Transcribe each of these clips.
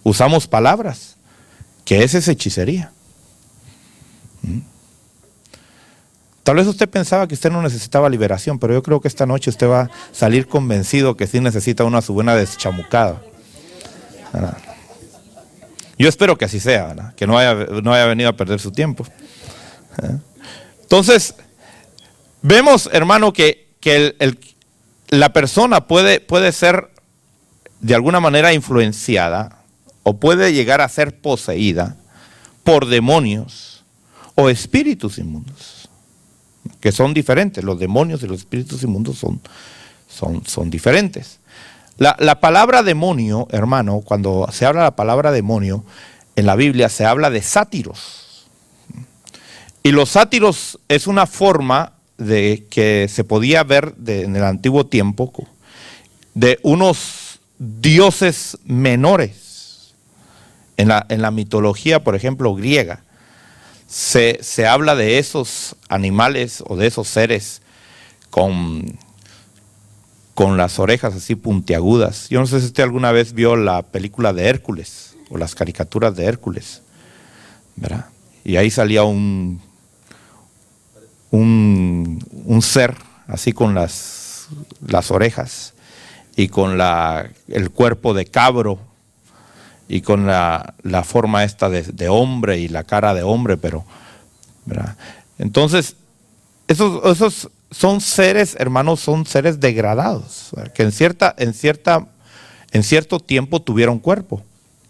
usamos palabras, que esa es hechicería. Tal vez usted pensaba que usted no necesitaba liberación, pero yo creo que esta noche usted va a salir convencido que sí necesita una su buena deschamucada. ¿Verdad? Yo espero que así sea, ¿verdad? Que no haya venido a perder su tiempo. Entonces, vemos, hermano, que la persona puede ser de alguna manera influenciada o puede llegar a ser poseída por demonios o espíritus inmundos, que son diferentes. Los demonios y los espíritus inmundos son diferentes. La palabra demonio, hermano, cuando se habla de la palabra demonio, en la Biblia se habla de sátiros. Y los sátiros es una forma de que se podía ver en el antiguo tiempo de unos dioses menores. En la mitología, por ejemplo, griega, se habla de esos animales o de esos seres con las orejas así puntiagudas. Yo no sé si usted alguna vez vio la película de Hércules o las caricaturas de Hércules, ¿verdad? Y ahí salía un ser así con las orejas y con el cuerpo de cabro y con la forma esta de hombre y la cara de hombre, pero, ¿verdad? Entonces, esos son seres, hermanos, son seres degradados, ¿verdad? Que en cierto tiempo tuvieron cuerpo,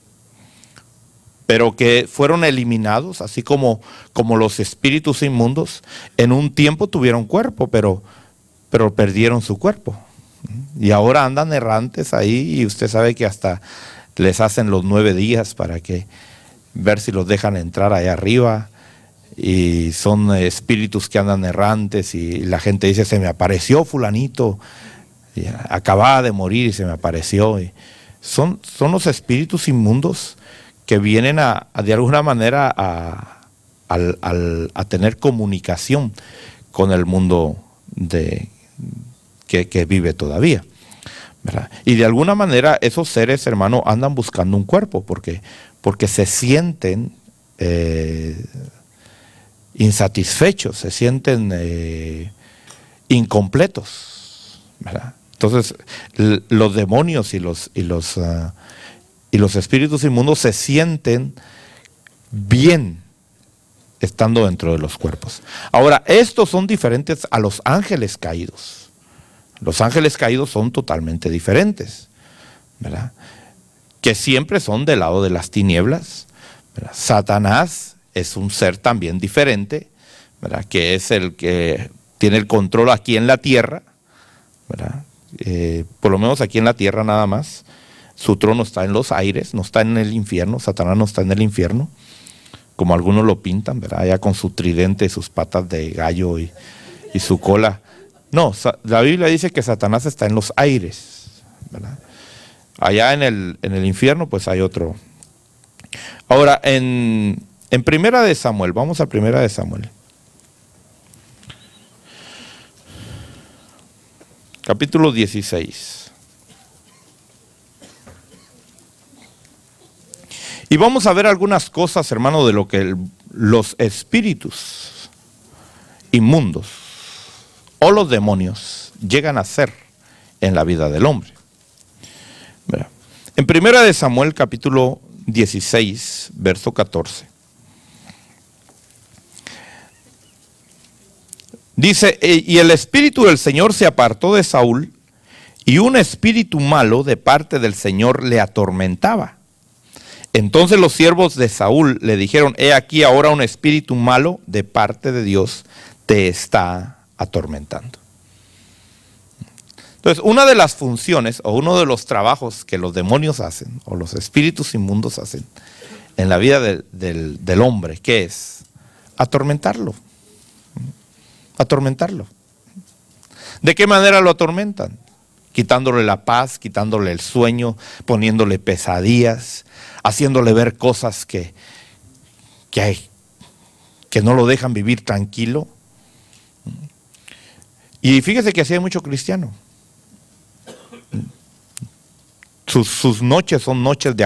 pero que fueron eliminados, así como los espíritus inmundos, en un tiempo tuvieron cuerpo, pero perdieron su cuerpo. Y ahora andan errantes ahí, y usted sabe que hasta les hacen los 9 días para ver si los dejan entrar allá arriba. Y son espíritus que andan errantes y la gente dice, se me apareció fulanito, y acababa de morir y se me apareció. Y son los espíritus inmundos que vienen de alguna manera a tener comunicación con el mundo que vive todavía, ¿verdad? Y de alguna manera esos seres, hermano, andan buscando un cuerpo porque se sienten insatisfechos, se sienten incompletos, ¿verdad? Entonces los demonios y los espíritus inmundos se sienten bien estando dentro de los cuerpos. Ahora, estos son diferentes a los ángeles caídos. Los ángeles caídos son totalmente diferentes, ¿verdad? Que siempre son del lado de las tinieblas, ¿verdad? Satanás es un ser también diferente, ¿verdad? Que es el que tiene el control aquí en la tierra, ¿verdad? Por lo menos aquí en la tierra nada más. Su trono está en los aires, no está en el infierno. Satanás no está en el infierno, como algunos lo pintan, ¿verdad? Allá con su tridente, sus patas de gallo y su cola. No, la Biblia dice que Satanás está en los aires, ¿verdad? Allá en el infierno pues hay otro. Ahora, en Primera de Samuel, vamos a Primera de Samuel. Capítulo 16. Y vamos a ver algunas cosas, hermano, de lo que los espíritus inmundos o los demonios llegan a hacer en la vida del hombre. Mira, en Primera de Samuel, capítulo 16, verso 14. Dice, y el espíritu del Señor se apartó de Saúl, y un espíritu malo de parte del Señor le atormentaba. Entonces los siervos de Saúl le dijeron, he aquí ahora un espíritu malo de parte de Dios te está atormentando. Entonces, una de las funciones o uno de los trabajos que los demonios hacen o los espíritus inmundos hacen en la vida del hombre, ¿qué es? Atormentarlo. Atormentarlo. ¿De qué manera lo atormentan? Quitándole la paz, quitándole el sueño, poniéndole pesadillas, haciéndole ver cosas que no lo dejan vivir tranquilo. Y fíjese que así hay mucho cristiano. Sus noches son noches de